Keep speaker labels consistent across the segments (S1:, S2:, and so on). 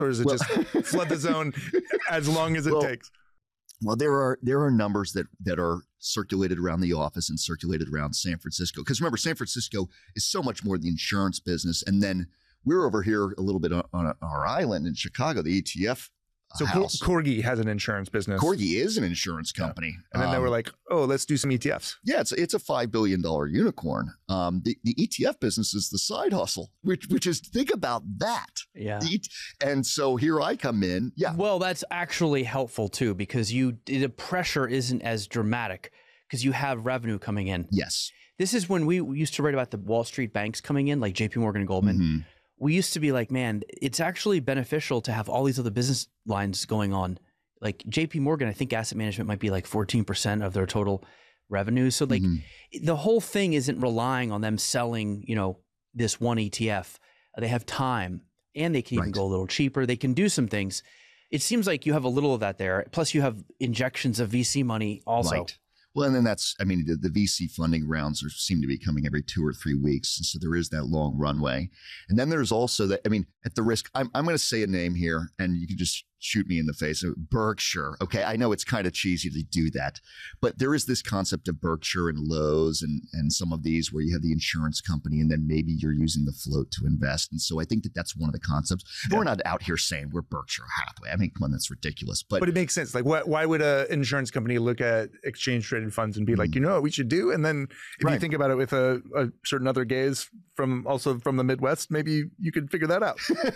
S1: or is it just flood the zone as long as it takes?
S2: Well, there are numbers that are circulated around the office and circulated around San Francisco. Because remember, San Francisco is so much more the insurance business. And then we're over here a little bit on our island in Chicago, the ETF
S1: So Corgi has an insurance business.
S2: Corgi is an insurance company.
S1: Yeah. And then they were like, oh, let's do some ETFs.
S2: Yeah, it's a $5 billion unicorn. The ETF business is the side hustle, which is, think about that.
S3: Yeah.
S2: And so here I come in. Yeah.
S3: Well, that's actually helpful too, because the pressure isn't as dramatic because you have revenue coming in.
S2: Yes.
S3: This is when we used to write about the Wall Street banks coming in, like JP Morgan and Goldman. Mm-hmm. We used to be like, man, it's actually beneficial to have all these other business lines going on. Like JP Morgan, I think asset management might be like 14% of their total revenue. So like the whole thing isn't relying on them selling, this one ETF. They have time and they can even go a little cheaper. They can do some things. It seems like you have a little of that there. Plus you have injections of VC money also. Right.
S2: Well, and then the VC funding rounds seem to be coming every 2 or 3 weeks. And so there is that long runway. And then there's also that, at the risk, I'm going to say a name here and you can just shoot me in the face. Berkshire. Okay. I know it's kind of cheesy to do that, but there is this concept of Berkshire and Lowe's and some of these where you have the insurance company and then maybe you're using the float to invest. And so I think that's one of the concepts. Yeah. We're not out here saying we're Berkshire Hathaway. Come on, that's ridiculous. But
S1: it makes sense. Like why would an insurance company look at exchange traded funds and be like, you know what we should do? And then if you think about it with a certain other gaze from the Midwest, maybe you could figure that out.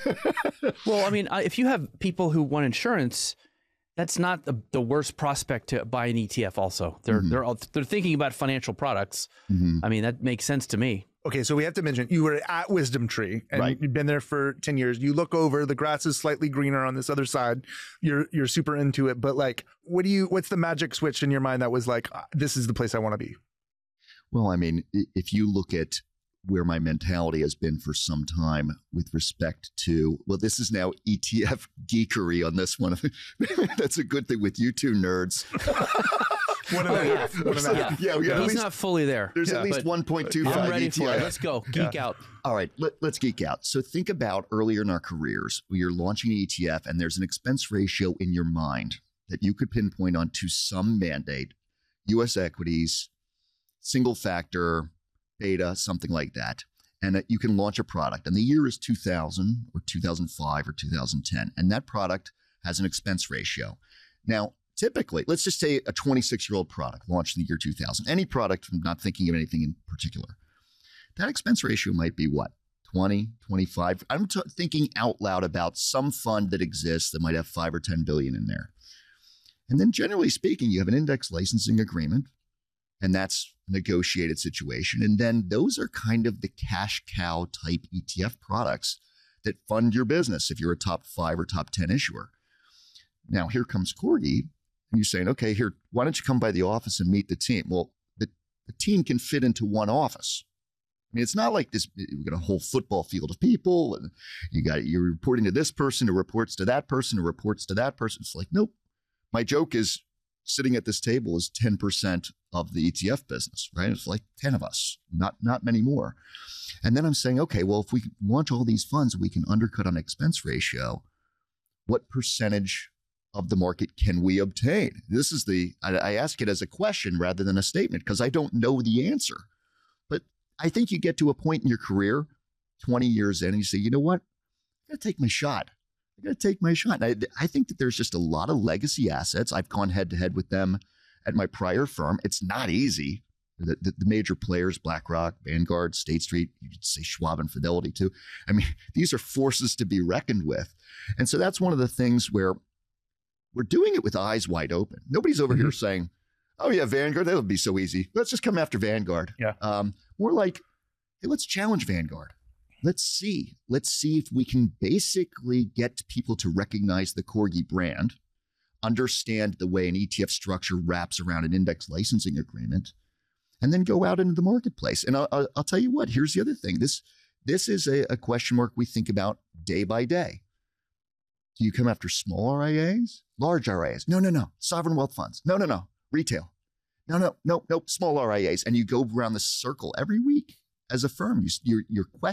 S3: Well, if you have people who want insurance, that's not the worst prospect to buy an ETF. Also, they're thinking about financial products. That makes sense to me.
S1: Okay, so we have to mention you were at Wisdom Tree and you've been there for 10 years. You look over, the grass is slightly greener on this other side. You're super into it, but like, what's the magic switch in your mind that was like, this is the place I want to be?
S2: Well, if you look at where my mentality has been for some time with respect to, this is now ETF geekery on this one. That's a good thing with you two nerds.
S1: One and a half.
S2: Yeah,
S3: he's not fully there.
S2: There's at least 1.25
S3: I'm ready
S2: ETF.
S3: for it. Let's go. Geek out.
S2: All right, let's geek out. So think about earlier in our careers, where you're launching an ETF and there's an expense ratio in your mind that you could pinpoint onto some mandate, U.S. equities, single factor, beta, something like that. And you can launch a product. And the year is 2000 or 2005 or 2010. And that product has an expense ratio. Now, typically, let's just say a 26-year-old product launched in the year 2000. Any product, I'm not thinking of anything in particular. That expense ratio might be what? 20, 25. I'm thinking out loud about some fund that exists that might have 5 or 10 billion in there. And then generally speaking, you have an index licensing agreement. And that's a negotiated situation. And then those are kind of the cash cow type ETF products that fund your business if you're a top 5 or top 10 issuer. Now, here comes Corgi, and you're saying, okay, here, why don't you come by the office and meet the team? Well, the team can fit into one office. It's not like this, we've got a whole football field of people, and you're reporting to this person who reports to that person who reports to that person. It's like, nope. My joke is, sitting at this table is 10% of the ETF business, right? It's like 10 of us, not many more. And then I'm saying, okay, well, if we launch all these funds, we can undercut on expense ratio. What percentage of the market can we obtain? This is I ask it as a question rather than a statement because I don't know the answer. But I think you get to a point in your career, 20 years in, and you say, you know what? I got to take my shot. I got to take my shot. I think that there's just a lot of legacy assets. I've gone head to head with them at my prior firm. It's not easy. The major players, BlackRock, Vanguard, State Street, you could say Schwab and Fidelity too. These are forces to be reckoned with. And so that's one of the things where we're doing it with eyes wide open. Nobody's over here saying, oh yeah, Vanguard, that would be so easy. Let's just come after Vanguard.
S1: Yeah.
S2: More like, hey, let's challenge Vanguard. Let's see if we can basically get people to recognize the Corgi brand, understand the way an ETF structure wraps around an index licensing agreement, and then go out into the marketplace. And I'll tell you what, here's the other thing. This is a question mark we think about day by day. Do you come after small RIAs, large RIAs? No. Sovereign wealth funds. No. Retail. No. Small RIAs. And you go around the circle every week. As a firm, your